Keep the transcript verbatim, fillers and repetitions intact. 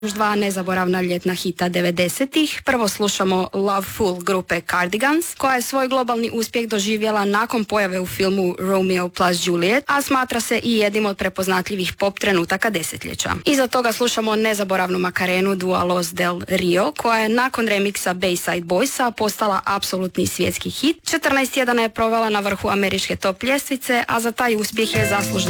Još dva nezaboravna ljetna hita devedesetih. Prvo slušamo Loveful grupe Cardigans, koja je svoj globalni uspjeh doživjela nakon pojave u filmu Romeo plus Juliet, a smatra se i jednim od prepoznatljivih pop trenutaka desetljeća. Iza toga slušamo nezaboravnu Macarenu Dua Los del Rio, koja je nakon remiksa Bayside Boysa postala apsolutni svjetski hit. četrnaest tjedana je provela na vrhu američke top ljestvice, a za taj uspjeh je zaslužna